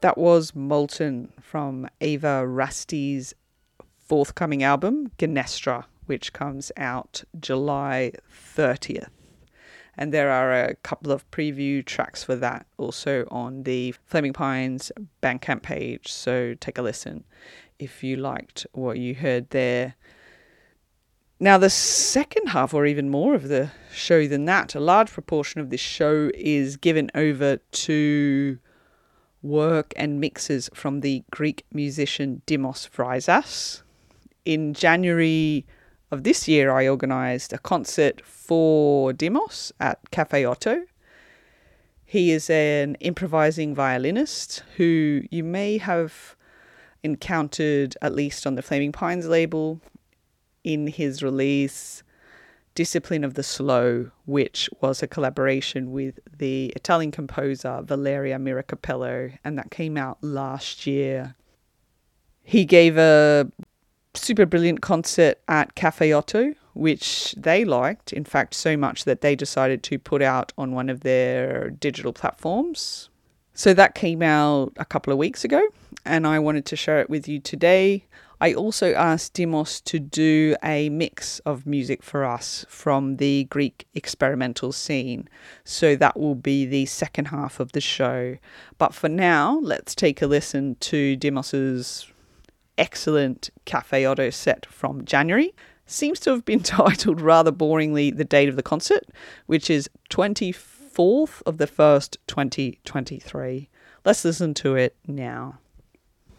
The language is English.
That was Molten from Ava Rasti's forthcoming album, Genestra, which comes out July 30th. And there are a couple of preview tracks for that also on the Flaming Pines Bandcamp page, so take a listen if you liked what you heard there. Now, the second half, or even more of the show than that, a large proportion of this show is given over to work and mixes from the Greek musician Dimos Vrizas. In January of this year, I organised a concert for Dimos at Cafe Otto. He is an improvising violinist who you may have encountered, at least on the Flaming Pines label, in his release Discipline of the Slow, which was a collaboration with the Italian composer Valeria Miracapello, and that came out last year. He gave a super brilliant concert at Cafe Otto, which they liked, in fact, so much that they decided to put out on one of their digital platforms. So that came out a couple of weeks ago, and I wanted to share it with you today. I also asked Dimos to do a mix of music for us from the Greek experimental scene. So that will be the second half of the show. But for now, let's take a listen to Dimos's excellent Cafe Otto set from January. Seems to have been titled rather boringly the date of the concert, which is 24th of the 1st, 2023. Let's listen to it now.